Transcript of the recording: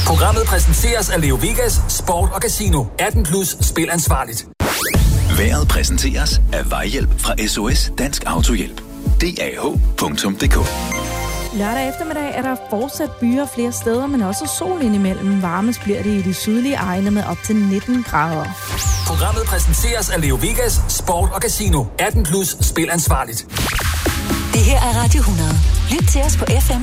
Programmet præsenteres af Leo Vegas, Sport og Casino. 18+ spil ansvarligt. Vejret præsenteres af Vejhjælp fra SOS Dansk Autohjælp. DAH.dk. Lørdag eftermiddag er der fortsat byer flere steder, men også sol indimellem. Varmest bliver det i de sydlige egne med op til 19 grader. Programmet præsenteres af Leo Vegas, Sport og Casino. 18+ spil ansvarligt. Det her er Radio 100. Lyt til os på FM